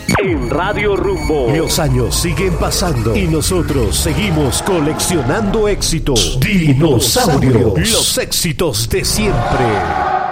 En Radio Rumbo. Los años siguen pasando y nosotros seguimos coleccionando éxitos. Dinosaurios. Los éxitos de siempre.